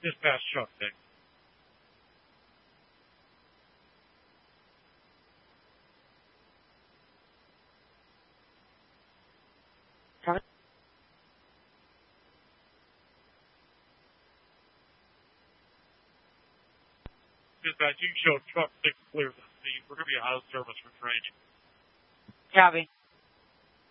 Dispatch truck 6. Dispatch, you can show truck 6 clear the scene. We're going to be out of service for training. Copy.